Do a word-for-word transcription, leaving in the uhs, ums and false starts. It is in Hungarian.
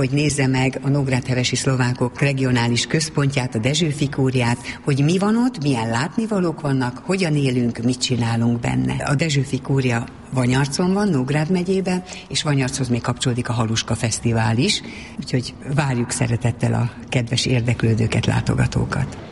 hogy nézze meg a Nógrádhevesi szlovákok regionális központját, a Dezsőfi kúriát, hogy mi van ott, milyen látnivalók vannak, hogyan élünk, mit csinálunk benne. A Dezsőfi kúria Vanyarcon van, Nógrád megyében, és Vanyarchoz még kapcsolódik a Haluska Fesztivál is, úgyhogy várjuk szeretettel a kedves érdeklődőket, látogatókat.